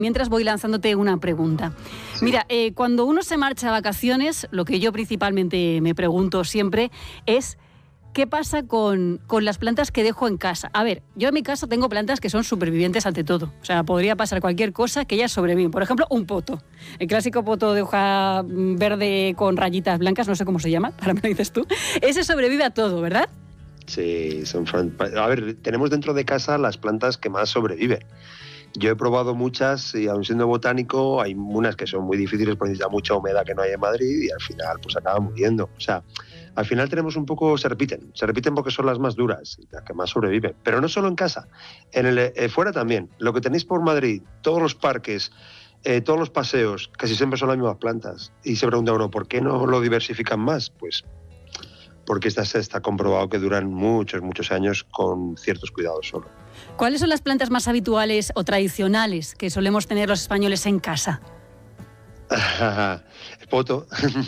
Mientras voy lanzándote una pregunta. Sí. Mira, cuando uno se marcha a vacaciones, lo que yo principalmente me pregunto siempre es ¿qué pasa con las plantas que dejo en casa? A ver, yo en mi casa tengo plantas que son supervivientes ante todo. O sea, podría pasar cualquier cosa que ellas sobreviven. Por ejemplo, un poto. El clásico poto de hoja verde con rayitas blancas, no sé cómo se llama, ahora me lo dices tú. Ese sobrevive a todo, ¿verdad? Sí, a ver, tenemos dentro de casa las plantas que más sobreviven. Yo he probado muchas y aun siendo botánico hay unas que son muy difíciles porque necesitan mucha humedad que no hay en Madrid y al final pues acaban muriendo. O sea, al final tenemos un poco, se repiten porque son las más duras y las que más sobreviven. Pero no solo en casa, fuera también. Lo que tenéis por Madrid, todos los parques, todos los paseos, casi siempre son las mismas plantas. Y se pregunta uno, ¿por qué no lo diversifican más? Pues porque está comprobado que duran muchos, muchos años con ciertos cuidados solo. ¿Cuáles son las plantas más habituales o tradicionales que solemos tener los españoles en casa? El poto.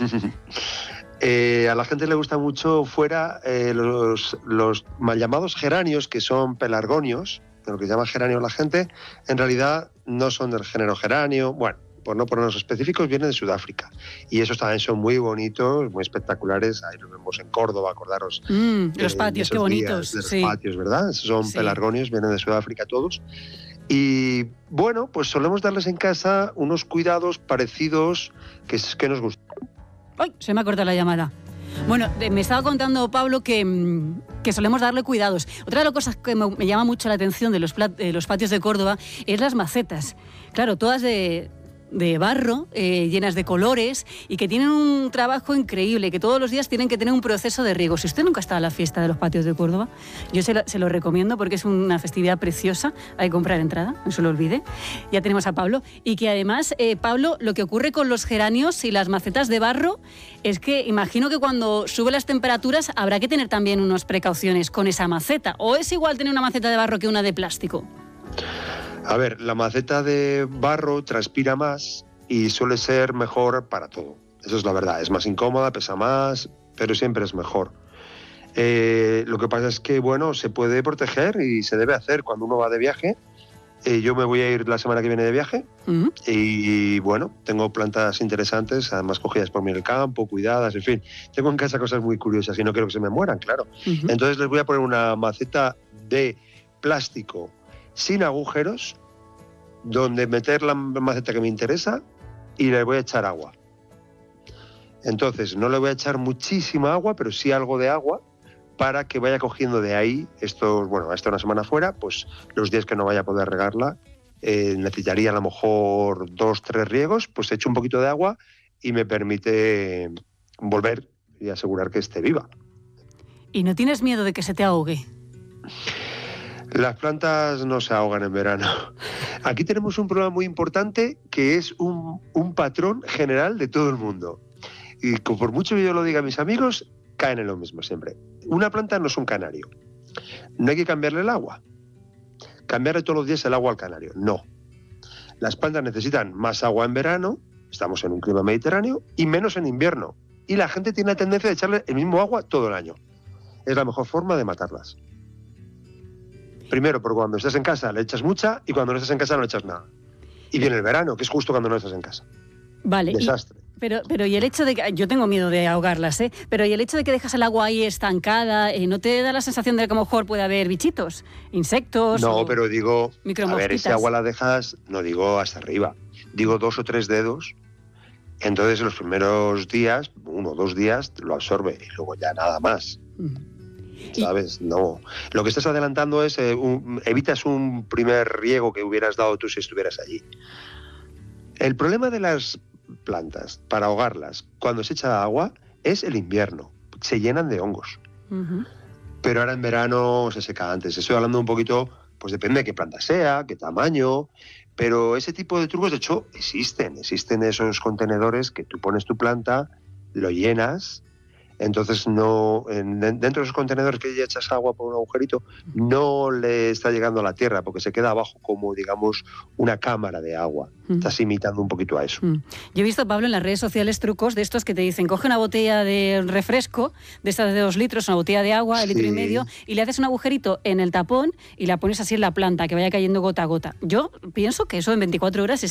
A la gente le gusta mucho fuera los mal llamados geranios, que son pelargonios, de lo que llama geranio la gente, en realidad no son del género geranio. Bueno, por no ponernos específicos, vienen de Sudáfrica. Y esos también son muy bonitos, muy espectaculares. Ahí los vemos en Córdoba, acordaros. Los patios, qué bonitos. De los patios, ¿verdad? Son pelargonios, vienen de Sudáfrica todos. Y bueno, pues solemos darles en casa unos cuidados parecidos que nos gustan. ¡Ay! Se me ha cortado la llamada. Bueno, me estaba contando Pablo que solemos darle cuidados. Otra de las cosas que me llama mucho la atención de los patios de Córdoba es las macetas. Claro, todas de barro, llenas de colores y que tienen un trabajo increíble, que todos los días tienen que tener un proceso de riego. Si usted nunca ha estado a la fiesta de los patios de Córdoba, yo se lo recomiendo porque es una festividad preciosa. Hay que comprar entrada, no se lo olvide. Ya tenemos a Pablo. Y que además, Pablo, lo que ocurre con los geranios y las macetas de barro es que imagino que cuando suben las temperaturas habrá que tener también unas precauciones con esa maceta. ¿O es igual tener una maceta de barro que una de plástico? A ver, la maceta de barro transpira más y suele ser mejor para todo. Eso es la verdad. Es más incómoda, pesa más, pero siempre es mejor. Lo que pasa es que, bueno, se puede proteger y se debe hacer cuando uno va de viaje. Yo me voy a ir la semana que viene de viaje y, bueno, tengo plantas interesantes, además cogidas por mí en el campo, cuidadas, en fin. Tengo en casa cosas muy curiosas y no quiero que se me mueran, claro. Entonces les voy a poner una maceta de plástico sin agujeros, donde meter la maceta que me interesa y le voy a echar agua. Entonces, no le voy a echar muchísima agua, pero sí algo de agua para que vaya cogiendo de ahí, hasta una semana fuera, pues los días que no vaya a poder regarla, necesitaría a lo mejor 2-3 riegos, pues echo un poquito de agua y me permite volver y asegurar que esté viva. ¿Y no tienes miedo de que se te ahogue? Las plantas no se ahogan en verano. Aquí tenemos un problema muy importante que es un patrón general de todo el mundo. Y por mucho que yo lo diga a mis amigos, caen en lo mismo siempre. Una planta no es un canario. No hay que cambiarle el agua. Cambiarle todos los días el agua al canario. No. Las plantas necesitan más agua en verano, estamos en un clima mediterráneo, y menos en invierno. Y la gente tiene la tendencia de echarle el mismo agua todo el año. Es la mejor forma de matarlas. Primero, porque cuando estás en casa le echas mucha y cuando no estás en casa no le echas nada. Y viene el verano, que es justo cuando no estás en casa. Vale. Desastre. Pero y el hecho de que... Yo tengo miedo de ahogarlas, ¿eh? Pero y el hecho de que dejas el agua ahí estancada, ¿no te da la sensación de que a lo mejor puede haber bichitos? ¿Insectos? No, pero digo... A ver, ese agua la dejas, no digo hasta arriba. Digo 2 o 3 dedos. Entonces los primeros días, 1 o 2 días, lo absorbe y luego ya nada más. ¿Sabes? No. Lo que estás adelantando es evitas un primer riego que hubieras dado tú si estuvieras allí. El problema de las plantas, para ahogarlas, cuando se echa agua, es el invierno. Se llenan de hongos. Pero ahora en verano se seca antes. Estoy hablando un poquito, pues depende de qué planta sea, qué tamaño, pero ese tipo de trucos, de hecho, existen. Existen esos contenedores que tú pones tu planta, lo llenas. Entonces dentro de esos contenedores que ya echas agua por un agujerito, no le está llegando a la tierra porque se queda abajo como, digamos, una cámara de agua. Estás imitando un poquito a eso. Yo he visto, Pablo, en las redes sociales trucos de estos que te dicen, coge una botella de refresco, de estas de 2 litros, una botella de agua, de 1,5 litros, y le haces un agujerito en el tapón y la pones así en la planta, que vaya cayendo gota a gota. Yo pienso que eso en 24 horas